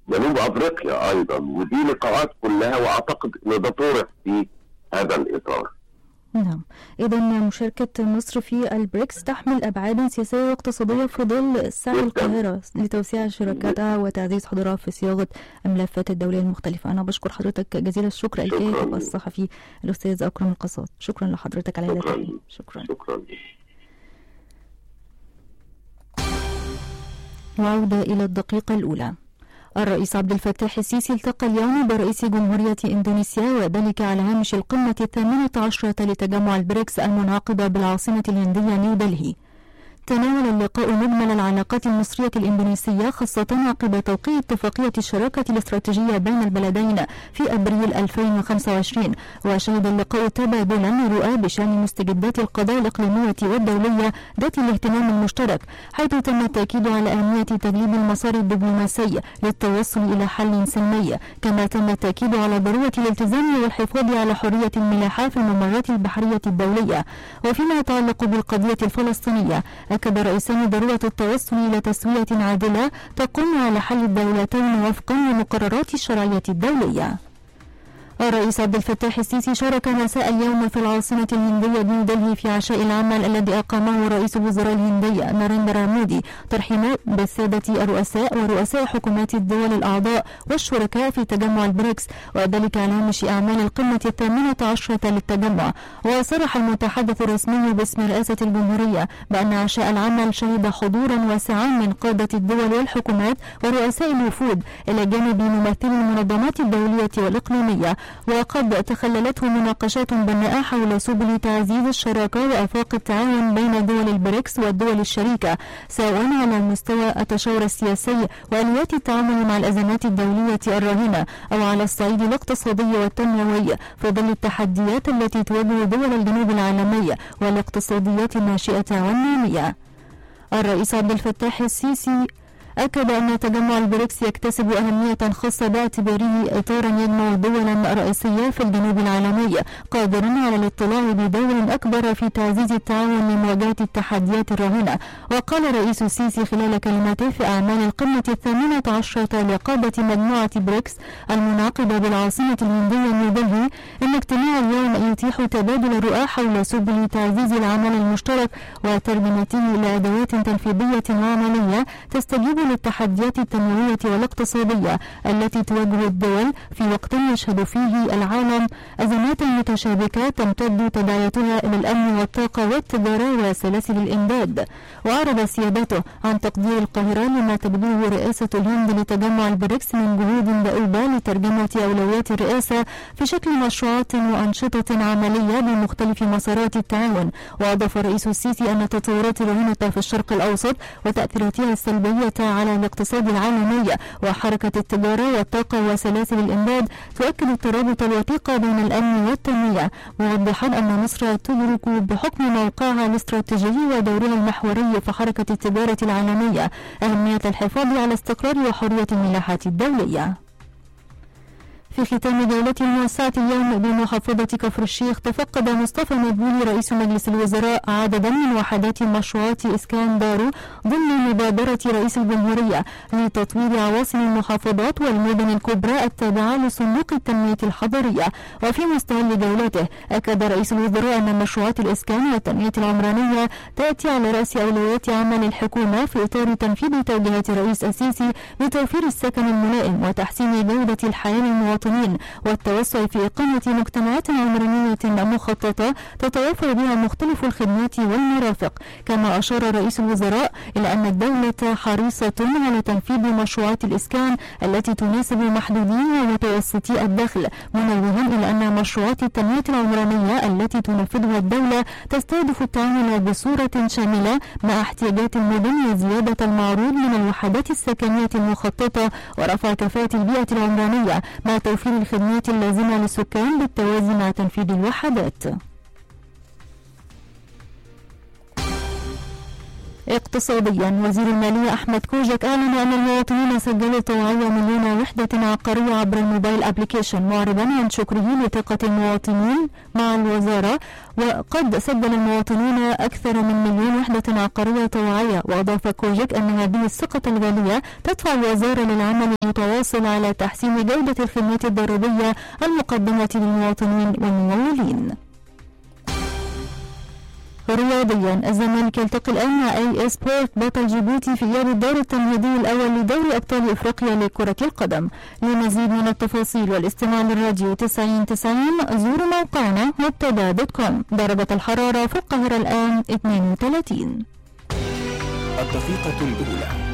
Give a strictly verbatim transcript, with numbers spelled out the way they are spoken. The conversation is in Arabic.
جنوب افريقيا ايضا، ودي لقاءات كلها، واعتقد ان ده طرح في هذا الاطار. نعم، إذا مشاركة مصر في البريكس تحمل أبعاد سياسية واقتصادية في ظل سعي القاهرة لتوسيع شراكاتها وتعزيز حضورها في صياغة الملفات الدولية المختلفة. أنا بشكر حضرتك جزيل الشكر الكاتب الصحفي الأستاذ أكرم القصاص. شكرا لحضرتك على هذا التحليل. شكرا. شكرا. وعودة إلى الدقيقة الأولى. الرئيس عبد الفتاح السيسي التقى اليوم برئيس جمهورية إندونيسيا، وذلك على هامش القمة الثامنة عشرة لتجمع البريكس المنعقدة بالعاصمة الهندية نيودلهي. تناول اللقاء مجمل العلاقات المصرية الإندونيسية، خاصة عقب توقيع اتفاقية الشراكة الاستراتيجية بين البلدين في أبريل ألفين وخمسة وعشرين. وشهد اللقاء تبادلا لرؤى بشأن مستجدات القضايا الإقليمية والدولية ذات الاهتمام المشترك، حيث تم التأكيد على أهمية تجليب المسار الدبلوماسي للتوصل إلى حل سلمي، كما تم التأكيد على ضرورة الالتزام والحفاظ على حرية الملاحة في الممرات البحرية الدولية. وفيما يتعلق بالقضية الفلسطينية، أكد الرئيسان ضرورة التوصل إلى تسوية عادلة تقوم على حل الدولتين وفقا لمقررات الشرعية الدولية. الرئيس عبد الفتاح السيسي شارك مساء اليوم في العاصمة الهندية نيودلهي في عشاء العمل الذي أقامه رئيس وزراء الهندية ناريندرا مودي، ترحيبا بالسادة الرؤساء ورؤساء حكومات الدول الأعضاء والشركاء في تجمع البريكس، وذلك على هامش أعمال القمة الثامنة عشرة للتجمع. وصرح المتحدث الرسمي باسم رئاسة الجمهورية بأن عشاء العمل شهد حضورا واسعا من قادة الدول والحكومات ورؤساء الوفود، إلى جانب ممثلي المنظمات الدولية والإقليمية، وقد تخللته مناقشات بناءة حول سبل تعزيز الشراكة وآفاق التعاون بين دول البريكس والدول الشريكة، سواء على مستوى التشاور السياسي وآليات التعامل مع الأزمات الدولية الراهنة، أو على الصعيد الاقتصادي والتنموي في ظل التحديات التي تواجه دول الجنوب العالمي والاقتصاديات الناشئة والنامية. الرئيس عبد الفتاح السيسي أكد أن تجمع البريكس يكتسب أهمية خاصة باعتباره إطارا يجمع دولا رئيسية في الجنوب العالمي، قادرا على الاطلاع بدور أكبر في تعزيز التعاون لمواجهة التحديات الراهنة. وقال الرئيس السيسي خلال كلمته في أعمال القمة الثامنة عشرة لقادة مجموعة بريكس المنعقدة بالعاصمة الهندية نيودلهي إن اجتماع اليوم يتيح تبادل الرؤى حول سبل تعزيز العمل المشترك وترجمته إلى أدوات تنفيذية وعملية تستجيب للتحديات التنموية والاقتصادية التي تواجه الدول في وقت يشهد فيه العالم أزمات متشابكة تمتد تداعياتها إلى الأمن والطاقة والتجارة وسلاسل الإمداد. وأعرب سيادته عن تقدير القاهرة لما تبذله رئاسة الهند لتجمع البريكس من جهود دؤوبة لترجمة أولويات الرئاسة في شكل مشروعات وأنشطة عملية بمختلف مسارات التعاون. وأضاف الرئيس السيسي أن التطورات الراهنة في الشرق الأوسط وتأثيراتها السلبية على الاقتصاد العالمي وحركة التجارة والطاقة وسلاسل الإمداد تؤكد الترابط الوثيق بين الأمن والتنمية، موضحا أن مصر تدرك بحكم موقعها الاستراتيجي ودورها المحوري في حركة التجارة العالمية أهمية الحفاظ على استقرار وحرية الملاحة الدولية. في ختام جولته الموسعة اليوم بمحافظة كفر الشيخ، تفقد مصطفى مدبولي رئيس مجلس الوزراء عددا من وحدات مشروعات إسكان دارو ضمن مبادرة رئيس الجمهورية لتطوير عواصم المحافظات والمدن الكبرى التابعة لصندوق التنمية الحضرية. وفي مستهل جولته أكد رئيس الوزراء أن مشروعات الإسكان والتنمية العمرانية تأتي على رأس أولويات عمل الحكومة في إطار تنفيذ توجيهات الرئيس السيسي لتوفير السكن الملائم وتحسين جودة الحياة للمواطنين والتوسع في إقامة مجتمعات عمرانية مخططة تتوافر بها مختلف الخدمات والمرافق. كما أشار رئيس الوزراء إلى أن الدولة حريصة على تنفيذ مشروعات الإسكان التي تناسب محدودي ومتوسطي الدخل، منوها إلى أن مشروعات التنمية العمرانية التي تنفذها الدولة تستهدف التعامل بصورة شاملة مع احتياجات المدن وزيادة المعروض من الوحدات السكنية المخططة ورفع كفاءة البيئة العمرانية مع توفير الخدمات اللازمة للسكان بالتوازي مع تنفيذ الوحدات. اقتصاديا، وزير المالية أحمد كوجك أعلن أن المواطنين سجلوا توعية مليون وحدة عقارية عبر الموبايل أبليكيشن، معربا عن شكره لثقة المواطنين مع الوزارة. وقد سجل المواطنون أكثر من مليون وحدة عقارية توعية. وأضاف كوجك أن هذه الثقة الغالية تدفع الوزارة للعمل المتواصل على تحسين جودة الخدمات الضريبية المقدمة للمواطنين والممولين. رياضيا، الزمالك يلتقي الآن مع اي اي سبورت بطل جيبوتي في إياب الدور التمهيدي الأول لدوري أبطال إفريقيا لكرة القدم. لمزيد من التفاصيل والاستماع للراديو تسعين تسعين زوروا موقعنا مبتدا دوت كوم. درجة الحرارة في القاهرة الآن اثنين وثلاثين. الدقيقة الأولى.